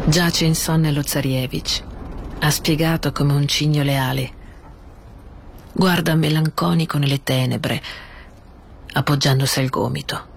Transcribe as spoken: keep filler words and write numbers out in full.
Giace insonne lo Zarievich, ha spiegato come un cigno le ali. Guarda melanconico nelle tenebre, appoggiandosi al gomito.